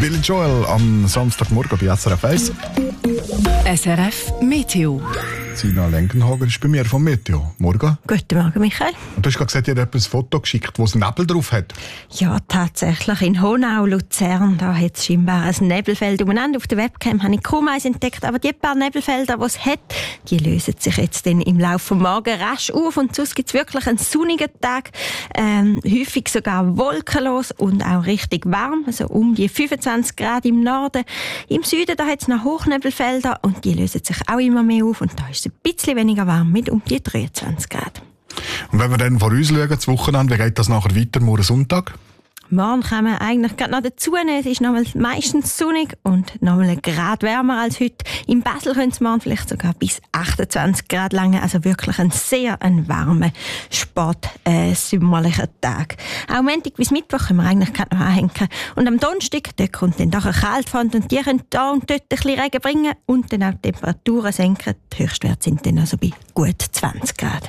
Billy Joel am Samstagmorgen bei SRF 1. SRF Meteo. Sina Lenkenhager ist bei mir vom Meteo. Morgen. Guten Morgen, Michael. Und du hast gerade gesagt, ihr habt ein Foto geschickt, das Nebel drauf hat. Ja, tatsächlich. In Honau, Luzern, da hat es scheinbar ein Nebelfeld umeinander. Auf der Webcam habe ich kaum eins entdeckt, aber die paar Nebelfelder, die es hat, die lösen sich jetzt dann im Laufe des Morgens rasch auf. Und sonst gibt es wirklich einen sonnigen Tag, häufig sogar wolkenlos und auch richtig warm, also um die 25 Grad im Norden. Im Süden da hat es noch Hochnebelfelder und die lösen sich auch immer mehr auf. Und da ist es ein bisschen weniger warm, mit um die 23 Grad. Und wenn wir dann vorausschauen, das Wochenende, wie geht das nachher weiter, morgen Sonntag? Morgen kann man eigentlich gerade noch dazu nehmen. Es ist nochmal meistens sonnig und nochmal ein Grad wärmer als heute. In Basel können es morgen vielleicht sogar bis 28 Grad lange. Also wirklich ein sehr warmer, sommerlicher Tag. Auch Montag bis Mittwoch können wir eigentlich gerade noch anhängen. Und am Donnerstag, dort kommt dann doch eine Kaltfront und die können da und dort ein bisschen Regen bringen und dann auch die Temperaturen senken. Die Höchstwerte sind dann also bei gut 20 Grad.